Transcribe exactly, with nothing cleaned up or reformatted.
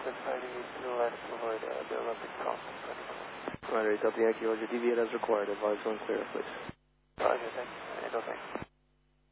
to the left to avoid uh, the Olympic crossing. Roger, Delta Yankee, Roger, deviate as required. Advise one clear, please. Roger, thank you. Thank you.